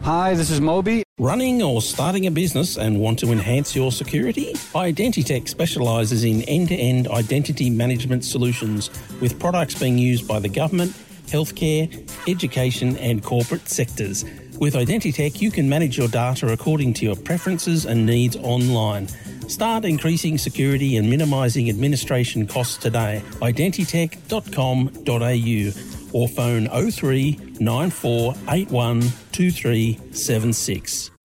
Hi, this is Moby. Running or starting a business and want to enhance your security? Identitech specialises in end-to-end identity management solutions with products being used by the government, healthcare, education and corporate sectors. With Identitech, you can manage your data according to your preferences and needs online. Start increasing security and minimising administration costs today. Identitech.com.au or phone 03 9481 2376.